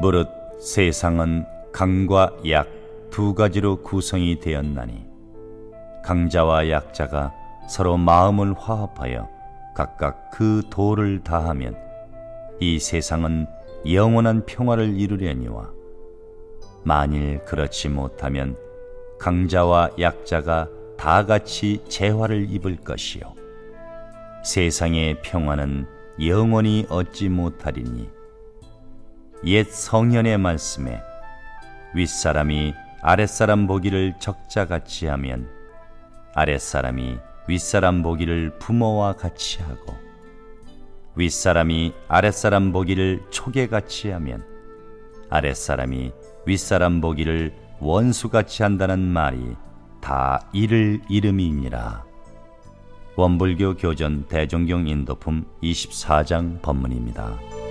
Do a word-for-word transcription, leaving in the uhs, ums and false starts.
무릇 세상은 강과 약 두 가지로 구성이 되었나니 강자와 약자가 서로 마음을 화합하여 각각 그 도를 다하면 이 세상은 영원한 평화를 이루려니와 만일 그렇지 못하면 강자와 약자가 다 같이 재화를 입을 것이요 세상의 평화는 영원히 얻지 못하리니 옛 성현의 말씀에 윗사람이 아랫사람 보기를 적자같이 하면 아랫사람이 윗사람 보기를 부모와 같이 하고 윗사람이 아랫사람 보기를 초계같이 하면 아랫사람이 윗사람 보기를 원수같이 한다는 말이 다 이를 이름이니라. 원불교 교전 대종경 인도품 이십사 장 법문입니다.